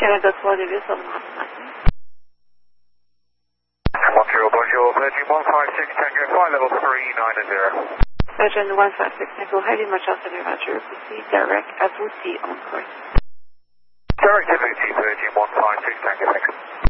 Canada 3 début sur le matin. Montreal, bonjour, Virgin 156 Tango, flight level 390. Virgin 156 Tango, heavy Montreal Center, Roger, proceed direct Abuti on course. Direct Abuti, Virgin 156 Tango, thanks.